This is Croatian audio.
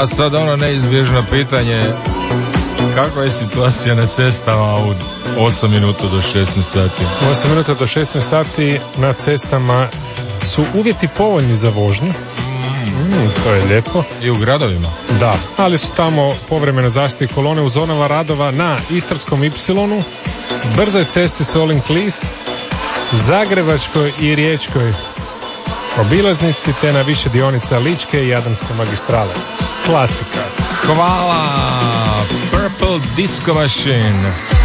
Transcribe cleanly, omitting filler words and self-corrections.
A sad ono neizbježno pitanje, kakva je situacija na cestama u 8 minuta do 16 sati? 8 minuta do 16 sati na cestama su uvjeti povoljni za vožnju. To je lijepo. I u gradovima? Da, ali su tamo povremeno zastoj kolone u zonama radova na Istarskom Y, brzoj cesti Solin-Klis, Zagrebačkoj i Riječkoj obilaznici te na više dionica Ličke i Jadranske magistrale. Klasika. Hvala! Purple Disco Machine.